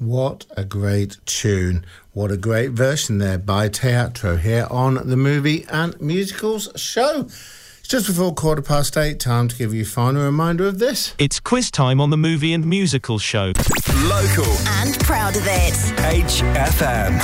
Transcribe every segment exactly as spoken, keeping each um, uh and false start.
What a great tune. What a great version there by Teatro here on the Movie and Musicals show. It's just before quarter past eight, time to give you a final reminder of this. It's quiz time on the Movie and Musical show. Local. And proud of it. H F M.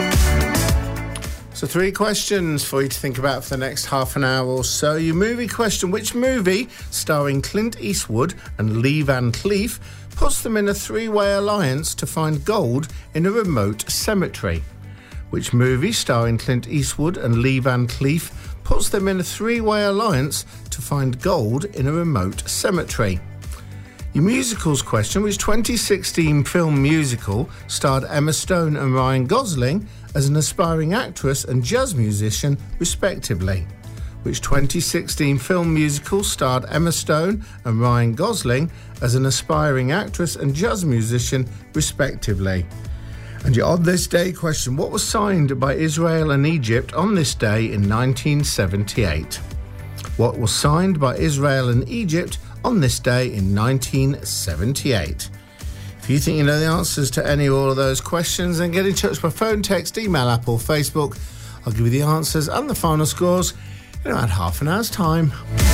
So three questions for you to think about for the next half an hour or so. Your movie question: which movie starring Clint Eastwood and Lee Van Cleef puts them in a three-way alliance to find gold in a remote cemetery? Which movie starring Clint Eastwood and Lee Van Cleef puts them in a three-way alliance to find gold in a remote cemetery? Your musicals question: which twenty sixteen film musical starred Emma Stone and Ryan Gosling as an aspiring actress and jazz musician, respectively? Which twenty sixteen film musical starred Emma Stone and Ryan Gosling as an aspiring actress and jazz musician, respectively? And your On This Day question: what was signed by Israel and Egypt on this day in nineteen seventy-eight? What was signed by Israel and Egypt on this day in nineteen seventy-eight? If you think you know the answers to any or all of those questions, then get in touch by phone, text, email, app or Facebook. I'll give you the answers and the final scores in about half an hour's time.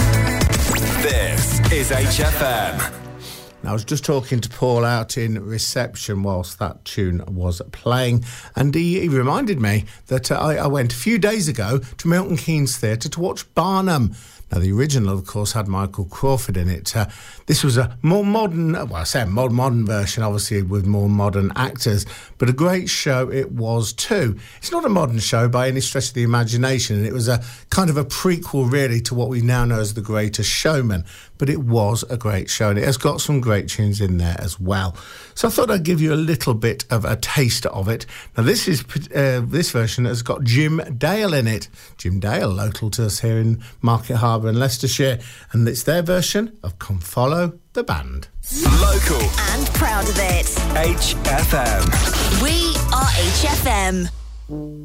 This is H F M. I was just talking to Paul out in reception whilst that tune was playing, and he, he reminded me that uh, I, I went a few days ago to Milton Keynes Theatre to watch Barnum. Now, the original, of course, had Michael Crawford in it. Uh, this was a more modern, well, I say a mod- modern version, obviously, with more modern actors, but a great show it was too. It's not a modern show by any stretch of the imagination, and it was a kind of a prequel, really, to what we now know as The Greatest Showman, but it was a great show, and it has got some great tunes in there as well. So I thought I'd give you a little bit of a taste of it. Now, this is uh, this version has got Jim Dale in it. Jim Dale, local to us here in Market Harbour in Leicestershire, and it's their version of Come Follow the Band. Local. And proud of it. H F M. We are H F M.